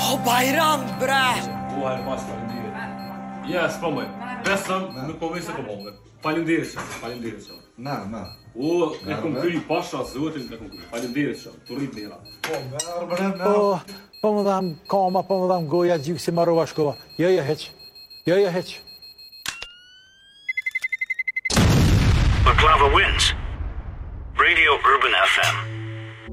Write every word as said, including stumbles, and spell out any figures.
Oh, Bayram, bre! O hajde pas, faleminderit. Ja, s'po më. Besëm, nuk po vej se po bëmë. Faleminderit shumë, faleminderit shumë. Na, na. O, e kom kry pasha zotin e kom kry. Faleminderit shumë, të rrit njëra. Po, merë bre, na. Po, po më dham kama, po më dham goja, gjykë si marrova shkova. Jo, jo, heq. Jo, jo, heq. Baklava wins. Radio Urban F M.